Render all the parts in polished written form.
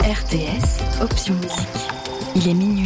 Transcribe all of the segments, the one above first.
RTS, option musique. Il est minuit.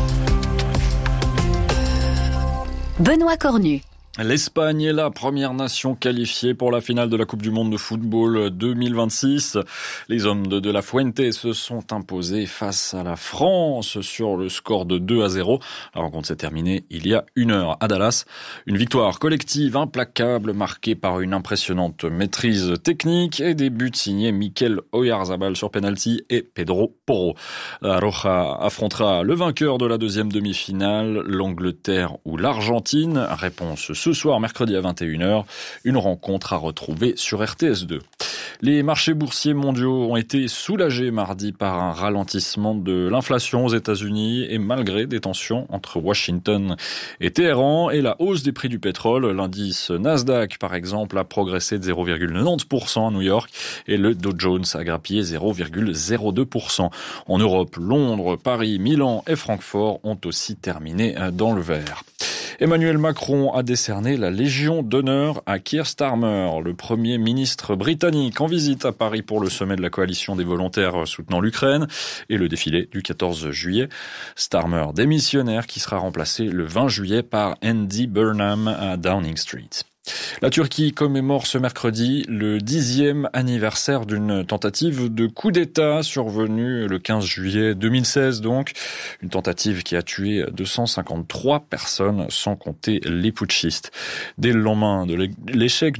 Benoît Cornu. L'Espagne est la première nation qualifiée pour la finale de la Coupe du Monde de football 2026. Les hommes de la Fuente se sont imposés face à la France sur le score de 2-0. La rencontre s'est terminée il y a 1 heure à Dallas. Une victoire collective implacable marquée par une impressionnante maîtrise technique et des buts signés Mikel Oyarzabal sur penalty et Pedro Porro. La Roja affrontera le vainqueur de la deuxième demi-finale, l'Angleterre ou l'Argentine. Réponse ce soir, mercredi à 21h, une rencontre à retrouver sur RTS2. Les marchés boursiers mondiaux ont été soulagés mardi par un ralentissement de l'inflation aux États-Unis et malgré des tensions entre Washington et Téhéran et la hausse des prix du pétrole. L'indice Nasdaq, par exemple, a progressé de 0,90% à New York et le Dow Jones a grappillé 0,02%. En Europe, Londres, Paris, Milan et Francfort ont aussi terminé dans le vert. Emmanuel Macron a décerné la Légion d'honneur à Keir Starmer, le Premier ministre britannique en visite à Paris pour le sommet de la coalition des volontaires soutenant l'Ukraine et le défilé du 14 juillet. Starmer, démissionnaire, qui sera remplacé le 20 juillet par Andy Burnham à Downing Street. La Turquie commémore ce mercredi le 10e anniversaire d'une tentative de coup d'État survenue le 15 juillet 2016 donc. Une tentative qui a tué 253 personnes sans compter les putschistes. Dès le lendemain de l'échec